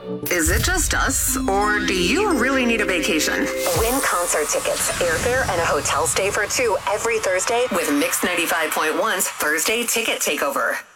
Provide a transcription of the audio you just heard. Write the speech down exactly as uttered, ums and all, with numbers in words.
Is it just us, or do you really need a vacation? Win concert tickets, airfare, and a hotel stay for two every Thursday with Mix ninety-five point one's Thursday Ticket Takeover.